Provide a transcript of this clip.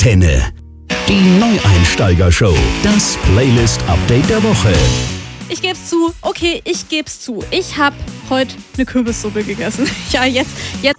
Antenne. Die Neueinsteiger-Show. Das Playlist-Update der Woche. Ich geb's zu. Ich habe heute eine Kürbissuppe gegessen. Ja, jetzt